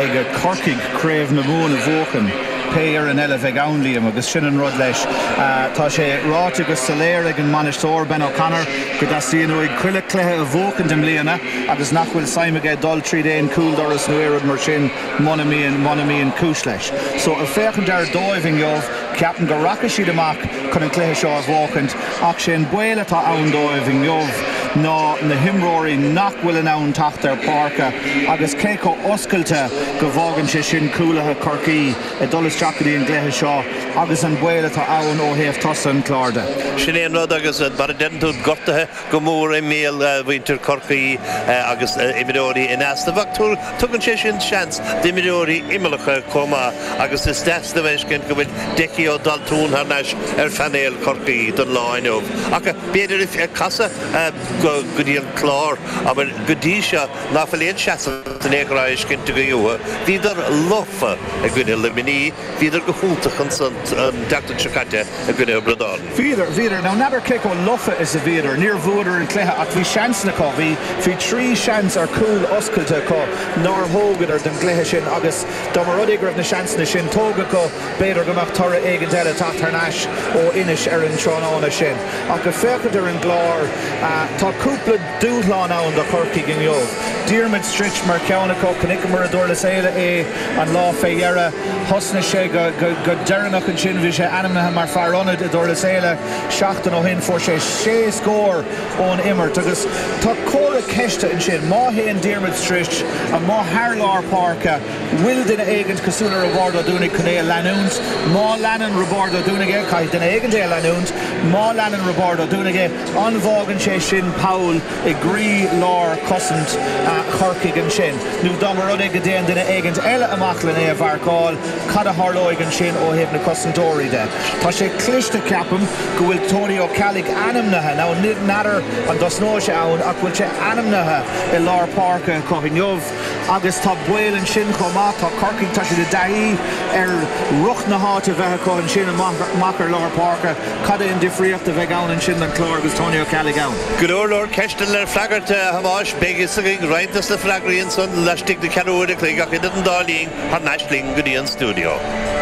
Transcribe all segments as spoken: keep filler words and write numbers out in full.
ag Corcaigh Craobh na Mún a bhócan Péir an eile bheith ann liam agus sin an rud leis. Tá sé ráite agus soléir ag an Manistóir Ben O'Connor go dasíonú ag cuileadh cléthe a bhócan dem líana agus nach bhfuil saimige dul tríd éon cúl doras nó éad mar sin monamíon monamíon cúis leis. So a féchan dar dóibhing jobh ceapan go racha siad amach chun an cléthe seo a bhócant ach sin buile tá ann dóibhing jobh ná na himróirí nach bhfuil an ann tacht ar páirce agus cé có oscailte go bhágann sé sin cúlathe Corcaigh i dul Jackie and Glehe Shaw, agus an bhile tá ann ó héamh tosa an clárda. Sin éon rud agus bar denú gortathe go mór é méal bhaintear Corcaigh agus imimeóirí in easta bhachtúil tugann sé sin seans d'imimeóirí imimeacha comá agus is deas na bhaiscin go bhfuil deici ó daltún ar neis ar fanéal Corcaigh don láinmh. Acha beidir i casa go dtí an clár a go dtí seo ná bhfuil éon seasa den éagráis cinnte go dútha. Bhíidir lofa a gcuine le miní Bhíidir go húltach an deachtain Tricate a gcuine Bradán. Bhíidir, bhíidir, now never click on lofa is a bhíidir, níor bhúidir an cléthe ach bhí seans na có, bhí bhí trí seans ar cúil oscailte có nar hógadar den cléthe sin agus dá mar rud éigeaibh na seans na sin tóga có beidir gomach tora éigean deile tacht ar neis ó inis ar an trónána sin. Ach go féchadar an glár tá cúpla dúthláán ann do Corcaigh in jobh. Diarmid Stritch mar ceanna có cnic mar a dúirlas éile é an lá féhéire hosna sé go go dearnach an sin bhí sé anamnathe mar fearrónad a dúirlas éile seachtain ó hin for sé sé scór ón immert agus tá córa ceiste in sin má héon Diarmid Stritch a má Harlár Páirce bhfuil duine éigent cosúla Robardo dúnig chun é leanúnt má leanan Robardo dúnige cai duine éigent é leanúnt má leanan Robardo dúnige anmhágann sé sin Paul i grí lár cosint Corcaigh an sin. Nú dá mar rud ag go déan duine éigent eile amach le é a bharcáil cad a tharlóig an sin ó héamh na cosantóirí de. Tá sé cliste ceapam go bhfuil Tony O'Callig anamnathe ná nid nadar an dosnóise ann ach bhfuil sé anamnathe i lár Páirce Corcaigh Jobh agus tá buil an sin comá tá Corcaigh tá sé de daí ar ruch na háte bheithe có an sin amach ar lár Páirce cad in difríocht a bheith ann an sin an clár agus Tony O'Callig ann. Gurúlór ceistil ar flagart hamáis bégus a reintas na flagríonn son leistigh na ceúide clíg ach iad an dálín har neisling go dtí an stúdio.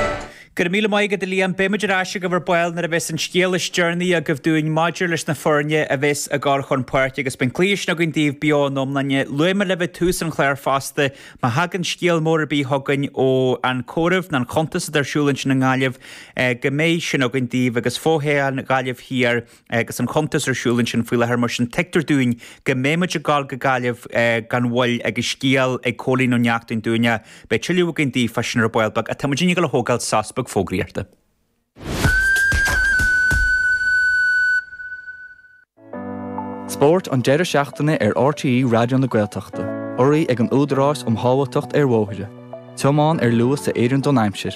Gur míle maigad a líon béimiidir eise go bhar bail na a bheits an scéalas journey a go bhdúin maidir leis na forne a bheits a gar chun páirt agus ben clíis na gon díobh beánom nanne luime le bheith tús an chléir fásta má hagan scéal mór a bí hagan ó an córamh na an contas arsúlann sin na ngáileh go méid sin a gon díobh agus fóhéal na gáileh hir agus an contas arsúlann sin fuile mar sin teictar dúin go méimiid a gáil go gáileh gan bhil agus scéal ag cólín ó neachtain dúine be tiiliú a gon díobh fashion ar bailbag a tamidíine go le hógáil sasbag fógraíarta. Sport an deireadh seachtaine ar R T E Radio na Gaeltachta. Oraí ag an údarás um hábhailteacht ar mhóthaide. Teamáin ar luas a éireann Don Aimsir.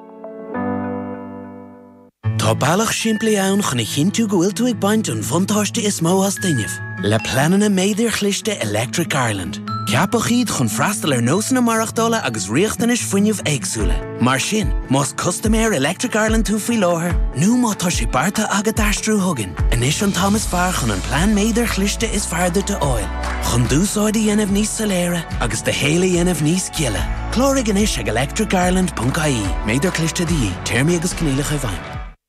Tá bailach siimplí ann chuna chinú go bhfuil tú ag baint an bhuntáiste is mó as dainneamh. Le planana méidir chlichte Electric Ireland. Ceapach iad chun freastal ar nósan na marachtála agus riachtain is fuinneamh éagsúla. Mar sin, más customéir Electric Ireland tú faoi láthair, nó má tá sé barta agad aistrú thugann. Inis an Thomas fear chun an plán méidir chlichte is feardir de áil. Chun dúsáid a dhéanamh níos saléire agus de héla dhéanamh níos ciile. Clórig inis ag electric ireland dot I E. Méidir cliste dí, téirmí agus cnílach a bhain.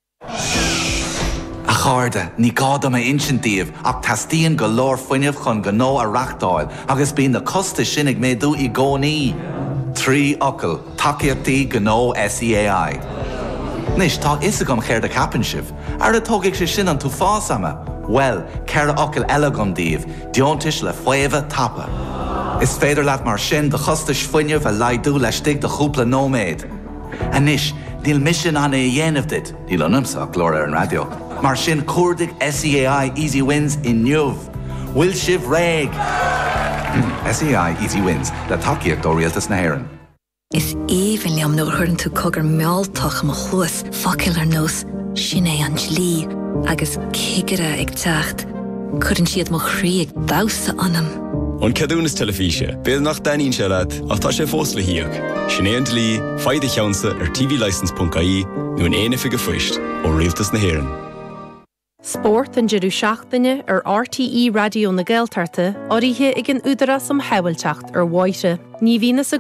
A cháirde, ní gáda mé insintíomh ach tastíonn go leor fuinneamh chun go nó a reachtáil agus bíonn na costa sinnig méadú i gcónaí. Trí ocail, takeíochtaí go nó S E A I. Nis tá is agam chéir de capan sibh, ar a tógadh sé sin an tú fásama. Well, ceir a ocail eile gom díobh, deontais le fuamh tapa. Is féidir leat mar sin de chostais fuinneamh a laidú le stig de chúpla nóméid. Anis, níl mission an é dhéanamh dit, níl anamsa glór ar an radio. Mar sin cuardaigh S E A I Easy Wins in Newv. Will sibh réig. S E A I Easy Wins, le takeíocht ó rialtas na hÉireann. Is even liam nó chuann tú cogur mealltach am a chuas focail ar nós sin é an slí agus cigire ag teacht. Cuireann siad mo chríoch dása anam. An ceadún is telefíse, béad nach daíonn se leat ach tá sé fós le hiíoch. Sin é an dlí, faide cheansa ar T V license dot I E nó an éana fiige fuist ó rialtas na hÉireann. Sport an jeú seachtaine ar R T E Radio na Gaeltarta oríthe ag an údaras am hewilteacht ar bhaite. Ní bhínas a